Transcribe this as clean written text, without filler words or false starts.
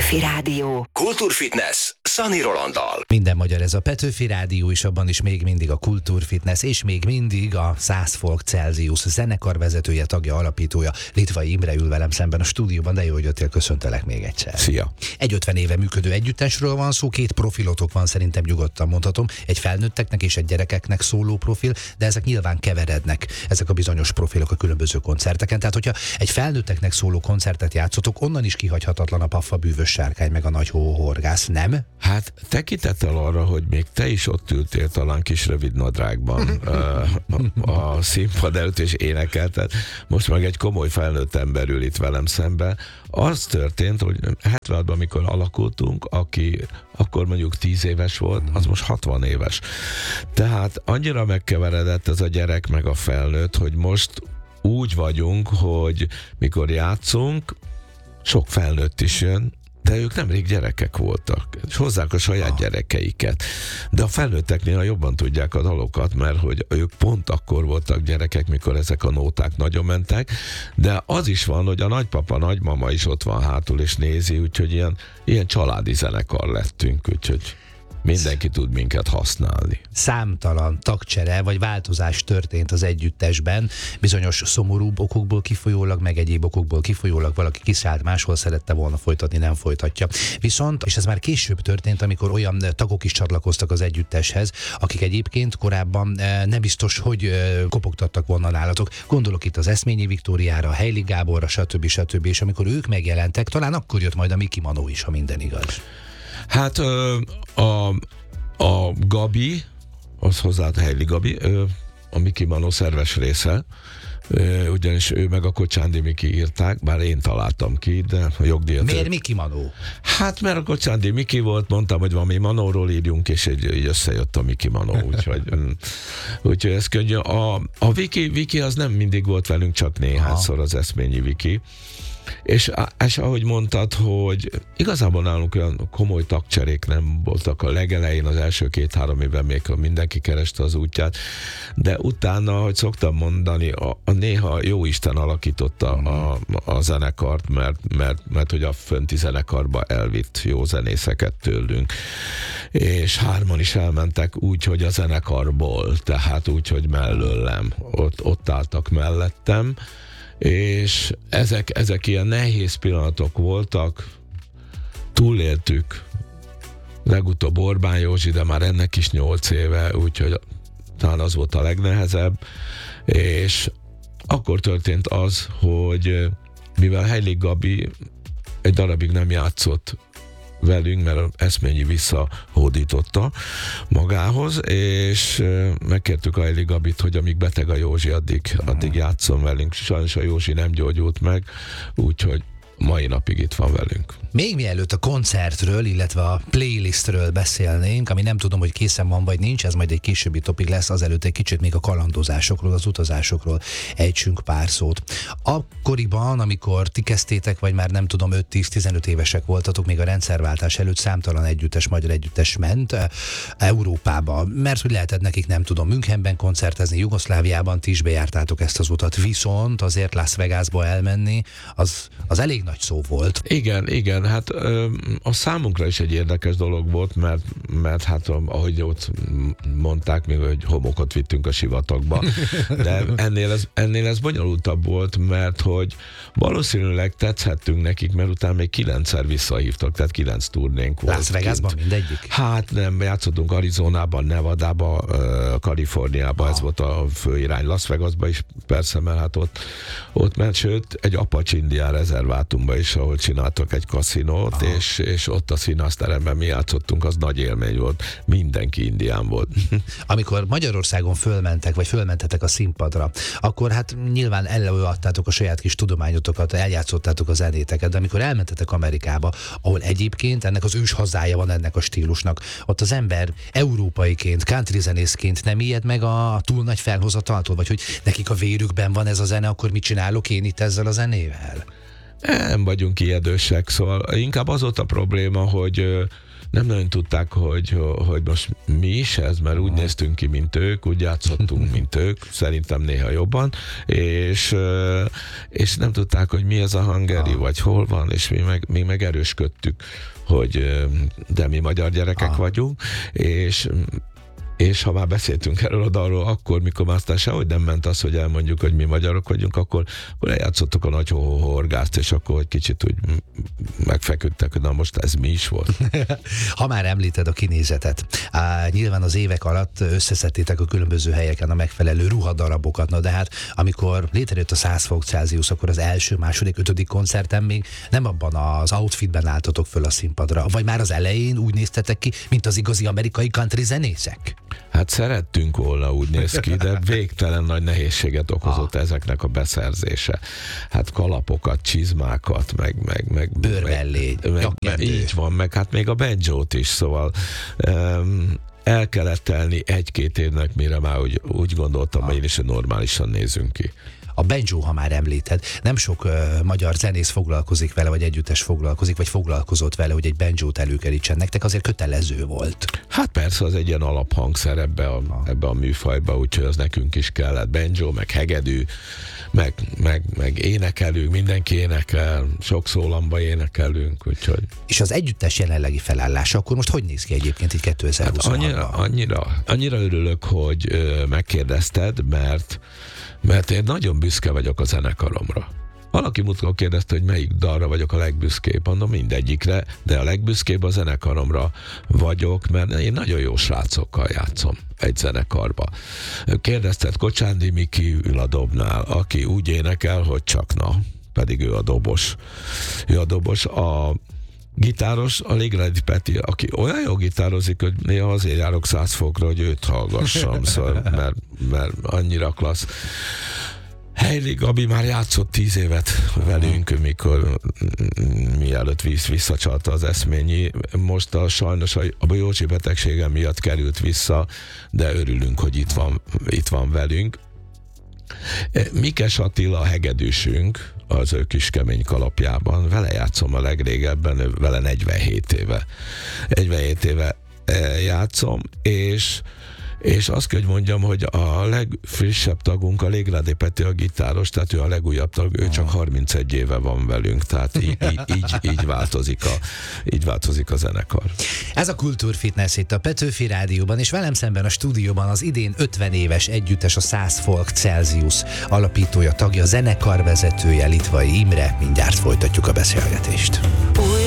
Petőfi Rádió. Kultúrfitness Szani Rolanddal. Minden magyar, ez a Petőfi Rádió, és abban is még mindig a Kultúrfitness, és még mindig a 100 Folk Celsius zenekar vezetője, tagja, alapítója, Litvai Imre ül velem szemben a stúdióban, de jó, hogy jöttél, köszöntelek még egyszer. Szia! Egy 50 éve működő együttesről van szó, két profilotok van, szerintem nyugodtan mondhatom, egy felnőtteknek és egy gyerekeknek szóló profil, de ezek nyilván keverednek, ezek a bizonyos profilok a különböző koncerteken. Tehát, hogyha egy felnőtteknek szóló koncertet játszotok, onnan is kihagyhatatlan a Paffa bűvös sárkány, meg a nagy hóhorgász, nem? Hát tekintettel arra, hogy még te is ott ültél talán kis rövid nadrágban a színpad előtt és énekelted, most meg egy komoly felnőtt ember ül itt velem szemben. Az történt, hogy 76-ban, amikor alakultunk, aki akkor mondjuk 10 éves volt, az most 60 éves. Tehát annyira megkeveredett ez a gyerek meg a felnőtt, hogy most úgy vagyunk, hogy mikor játszunk, sok felnőtt is jön, de ők nemrég gyerekek voltak, és hozzák a saját gyerekeiket. De a felnőtteknél jobban tudják a dalokat, mert hogy ők pont akkor voltak gyerekek, mikor ezek a nóták nagyon mentek, de az is van, hogy a nagypapa, nagymama is ott van hátul és nézi, úgyhogy ilyen családi zenekar lettünk, úgyhogy mindenki tud minket használni. Számtalan tagcsere vagy változás történt az együttesben, bizonyos szomorúbb okokból kifolyólag, meg egyéb okokból kifolyólag valaki kiszállt, máshol szerette volna folytatni, nem folytatja. Viszont, és ez már később történt, amikor olyan tagok is csatlakoztak az együtteshez, akik egyébként korábban nem biztos, hogy kopogtattak volna nálatok. Gondolok itt az Eszményi Viktóriára, a Heili Gáborra, stb. És amikor ők megjelentek, talán akkor jött majd a Miki Manó is, ha minden igaz. Hát a Gabi, az hozzá a Heili Gabi, a Miki Manó szerves része, ugyanis ő meg a Kocsándi Miki írták, bár én találtam ki, de a jogdíjat... Miért Miki Manó? Hát mert a Kocsándi Miki volt, mondtam, hogy valami Manóról írjunk, és így összejött a Miki Manó, úgyhogy ez könnyű. A Viki az nem mindig volt velünk, csak néhányszor az Eszményi Viki. És ahogy mondtad, hogy igazából nálunk olyan komoly tagcserék nem voltak a legelején, az első 2-3 évben még mindenki kereste az útját, de utána, hogy szoktam mondani, néha Jóisten alakította a zenekart, mert hogy a fönti zenekarba elvitt jó zenészeket tőlünk, és 3 is elmentek úgy, hogy a zenekarból, tehát úgy, hogy mellőlem, ott álltak mellettem, és ezek ilyen nehéz pillanatok voltak, túléltük, legutóbb Orbán Józsi, de már ennek is 8 éve, úgyhogy talán az volt a legnehezebb, és akkor történt az, hogy mivel Heili Gabi egy darabig nem játszott velünk, mert Eszményi visszahódította magához, és megkértük a Heili Gabit, hogy amíg beteg a Józsi, addig játszon velünk. Sajnos a Józsi nem gyógyult meg, úgyhogy mai napig itt van velünk. Még mielőtt a koncertről, illetve a playlistről beszélnénk, ami nem tudom, hogy készen van vagy nincs, ez majd egy későbbi topik lesz, azelőtt egy kicsit még a kalandozásokról, az utazásokról ejtsünk pár szót. Akkoriban, amikor ti kezdtétek, vagy már nem tudom, 5-10-15 évesek voltatok, még a rendszerváltás előtt számtalan együttes, magyar együttes ment Európába, mert hogy lehetett nekik, nem tudom, Münchenben koncertezni, Jugoszláviában, ti is bejártátok ezt az utat, viszont azért Las Vegasba elmenni, az elég nagy szó volt. Igen, hát a számunkra is egy érdekes dolog volt, mert hát ahogy ott mondták még, hogy homokot vittünk a sivatagba, de ennél ez bonyolultabb volt, mert hogy valószínűleg tetszettünk nekik, mert utána még 9-szer visszahívtak, tehát 9 turnénk volt. Las Vegasban mindegyik? Hát nem, játszottunk Arizonában, Nevadában, Kaliforniában, ez volt a fő irány. Las Vegasban is persze, mert hát ott ment, sőt, egy Apache indián rezervátumban is, ahol csináltak egy kaszinót, és ott a színházteremben mi játszottunk, az nagy élmény volt. Mindenki indián volt. Amikor Magyarországon fölmentetek a színpadra, akkor hát nyilván előadtátok a saját kis tudományotokat, eljátszottátok a zenéteket, de amikor elmentetek Amerikába, ahol egyébként ennek az ős hazája van ennek a stílusnak, ott az ember európaiként, country zenészként nem ijed meg a túl nagy felhozataltól, vagy hogy nekik a vérükben van ez a zene, akkor mit csinálok én itt ezzel a zenével? Nem vagyunk ijedősek, szóval inkább az volt a probléma, hogy nem nagyon tudták, hogy most mi is ez, mert úgy néztünk ki, mint ők, úgy játszottunk, mint ők, szerintem néha jobban, és nem tudták, hogy mi ez a hangeri, vagy hol van, és mi meg erősködtük, hogy de mi magyar gyerekek vagyunk, és ha már beszéltünk erről a dalról, akkor, mikor már aztán sehogy nem ment az, hogy elmondjuk, hogy mi magyarok vagyunk, akkor eljátszottuk a nagy horgást, és akkor egy kicsit úgy megfeküdtek, hogy na most ez mi is volt. Ha már említed a kinézetet, nyilván az évek alatt összeszedtétek a különböző helyeken a megfelelő ruhadarabokat, na de hát amikor létrejött a 100 fok Celsius, akkor az első, második, 5. koncerten még nem abban az outfitben álltatok föl a színpadra, vagy már az elején úgy néztetek ki, mint az igazi amerikai country zenészek? Hát szerettünk volna, úgy néz ki, de végtelen nagy nehézséget okozott ezeknek a beszerzése. Hát kalapokat, csizmákat, meg bőrmellény, így van, meg hát még a banjót is, szóval el kellett telni 1-2 évnek, mire már úgy gondoltam, én is, hogy normálisan nézünk ki. A banjo, ha már említed, nem sok magyar zenész foglalkozik vele, vagy együttes foglalkozik, vagy foglalkozott vele, hogy egy banjót előkerítsen. Nektek azért kötelező volt. Hát persze, az egy ilyen alaphangszer ebbe a műfajba, úgyhogy az nekünk is kellett. Banjo, meg hegedű, meg énekelünk, mindenki énekel, sok szólamban énekelünk, úgyhogy... És az együttes jelenlegi felállása, akkor most hogy néz ki egyébként így 2026-ban? Hát annyira örülök, hogy megkérdezted, mert én nagyon büszke vagyok a zenekaromra. Valaki múltkor kérdezte, hogy melyik dalra vagyok a legbüszkébb. Mondom, mindegyikre, de a legbüszkébb a zenekaromra vagyok, mert én nagyon jó srácokkal játszom egy zenekarba. Kérdezted, Kocsándi Miki ül a dobnál, aki úgy énekel, hogy csak na, pedig ő a dobos. A gitáros, a Légredi Peti, aki olyan jó gitározik, hogy néha azért járok 100 fokra, hogy őt hallgassam, szóval, mert annyira klassz. Heili Gabi már játszott 10 évet velünk, mikor mielőtt visszacsalta az eszményi. Most sajnos a Józsi betegsége miatt került vissza, de örülünk, hogy itt van velünk. Mikes Attila, a hegedűsünk, az ő kis kemény kalapjában, vele játszom a legrégebben, vele 47 éve. 47 éve játszom, és azt kell, hogy mondjam, hogy a legfrissebb tagunk, a Légredi Peti a gitáros, tehát ő a legújabb tag, ő csak 31 éve van velünk, tehát így változik a zenekar. Ez a Kultúrfitness itt a Petőfi Rádióban, és velem szemben a stúdióban az idén 50 éves együttes, a 100 Folk Celsius alapítója, tagja, zenekarvezetője, Litvai Imre. Mindjárt folytatjuk a beszélgetést.